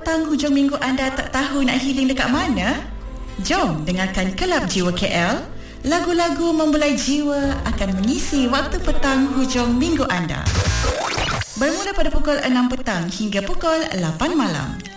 petang hujung minggu anda tak tahu nak healing dekat mana? Jom dengarkan Kelab Jiwa KL. Lagu-lagu membulai jiwa akan mengisi waktu petang hujung minggu anda. Bermula pada pukul 6 petang hingga pukul 8 malam.